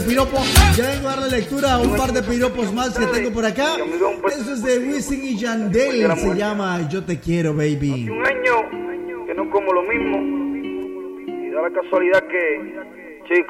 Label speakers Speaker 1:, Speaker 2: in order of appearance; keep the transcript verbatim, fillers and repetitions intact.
Speaker 1: Piropo, ya vengo a darle lectura a un par de piropos más que tengo por acá. Eso es de Wisin y Yandel, se llama Yo Te Quiero, Baby.
Speaker 2: Hace un año que no como lo mismo y da la casualidad que